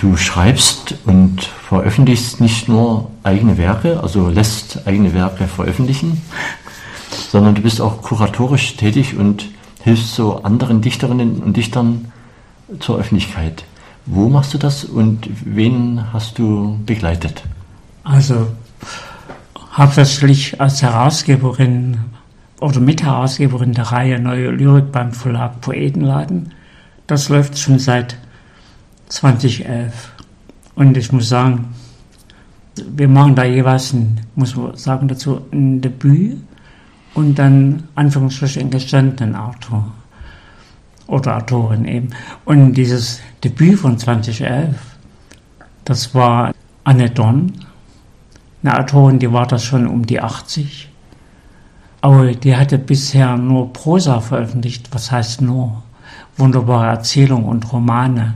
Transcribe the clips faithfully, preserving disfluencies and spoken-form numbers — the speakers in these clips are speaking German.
Du schreibst und veröffentlichst nicht nur eigene Werke, also lässt eigene Werke veröffentlichen, sondern du bist auch kuratorisch tätig und hilfst so anderen Dichterinnen und Dichtern zur Öffentlichkeit. Wo machst du das und wen hast du begleitet? Also hauptsächlich als Herausgeberin oder Mitherausgeberin der Reihe Neue Lyrik beim Verlag Poetenladen. Das läuft schon seit zweitausendelf. Und ich muss sagen, wir machen da jeweils, ein, muss man sagen dazu, ein Debüt und dann Anführungsstrichen gestandenen Autor oder Autorin eben. Und dieses Debüt von zweitausendelf, das war Anne Dorn, eine Autorin, die war das schon um die achtzig. Aber die hatte bisher nur Prosa veröffentlicht, was heißt nur? Wunderbare Erzählungen und Romane.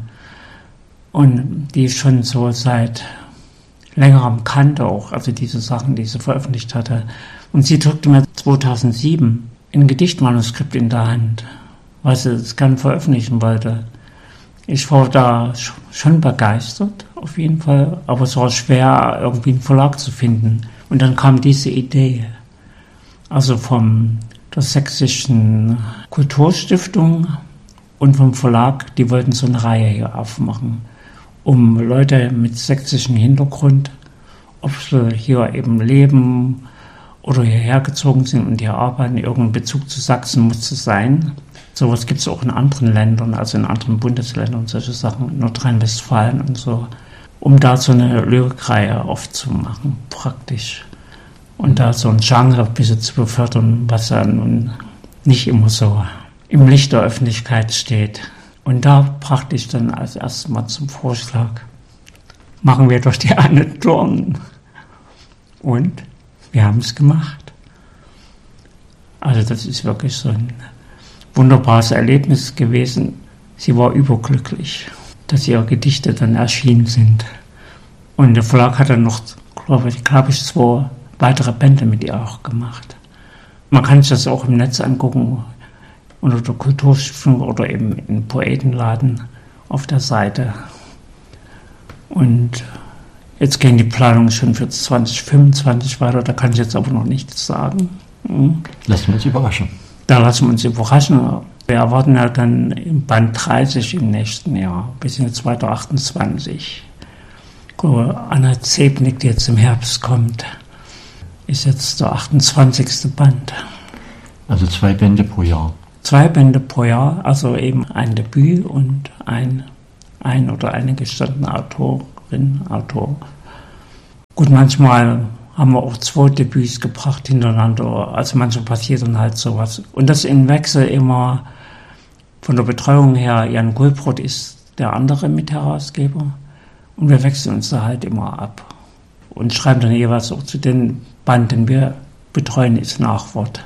Und die ich schon so seit längerem kannte auch, also diese Sachen, die sie veröffentlicht hatte. Und sie drückte mir zweitausendsieben ein Gedichtmanuskript in der Hand, weil sie es gerne veröffentlichen wollte. Ich war da schon begeistert, auf jeden Fall, aber es war schwer, irgendwie einen Verlag zu finden. Und dann kam diese Idee, also vom der Sächsischen Kulturstiftung und vom Verlag, die wollten so eine Reihe hier aufmachen, um Leute mit sächsischem Hintergrund, ob sie hier eben leben oder hierher gezogen sind und hier arbeiten, irgendein Bezug zu Sachsen muss es sein. Sowas gibt es auch in anderen Ländern, also in anderen Bundesländern und solche Sachen, Nordrhein-Westfalen und so, um da so eine Lyrikreihe aufzumachen, praktisch. Und da so ein Genre ein bisschen zu befördern, was ja nun nicht immer so im Licht der Öffentlichkeit steht. Und da brachte ich dann als erstes mal zum Vorschlag, machen wir doch die Anne Dorn. Und wir haben es gemacht. Also das ist wirklich so ein wunderbares Erlebnis gewesen. Sie war überglücklich, dass ihre Gedichte dann erschienen sind. Und der Verlag hat dann noch, glaube ich, glaube ich, zwei weitere Bände mit ihr auch gemacht. Man kann sich das auch im Netz angucken, unter der Kulturstiftung oder eben im Poetenladen auf der Seite. Und jetzt gehen die Planungen schon für zwanzig fünfundzwanzig weiter, da kann ich jetzt aber noch nichts sagen. Hm. Lassen wir uns überraschen. Da lassen wir uns überraschen. Wir erwarten ja dann im Band dreißig im nächsten Jahr, bis in zweitausendachtundzwanzig. Anna Zebnik, die jetzt im Herbst kommt, ist jetzt der achtundzwanzigste Band. Also zwei Bände pro Jahr. Zwei Bände pro Jahr, also eben ein Debüt und ein, ein oder eine gestandene Autorin, Autor. Gut, manchmal haben wir auch zwei Debüts gebracht hintereinander, also manchmal passiert dann halt sowas. Und das in Wechsel immer von der Betreuung her, Jan Gulbrot ist der andere Mitherausgeber und wir wechseln uns da halt immer ab und schreiben dann jeweils auch zu den Band, den wir betreuen, ist Nachwort.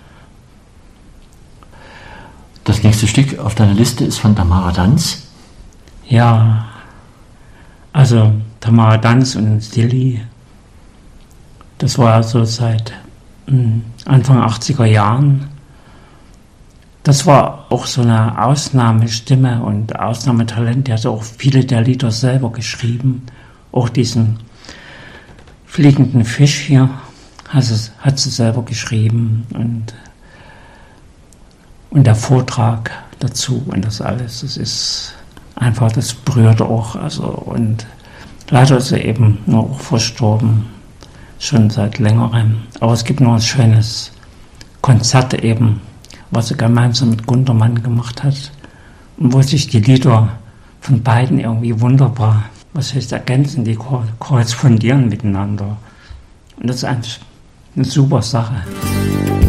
Das nächste Stück auf deiner Liste ist von Tamara Danz. Ja, also Tamara Danz und Silly, das war also seit mh, Anfang achtziger Jahren. Das war auch so eine Ausnahmestimme und Ausnahmetalent. Die hat auch viele der Lieder selber geschrieben. Auch diesen fliegenden Fisch hier hat sie, hat sie selber geschrieben. Und Und der Vortrag dazu und das alles, das ist einfach, das berührt auch. Also, und leider ist er eben nur auch verstorben, schon seit längerem. Aber es gibt noch ein schönes Konzert eben, was er gemeinsam mit Gundermann gemacht hat. Und wo sich die Lieder von beiden irgendwie wunderbar, was heißt ergänzen, die korrespondieren miteinander. Und das ist eigentlich eine super Sache.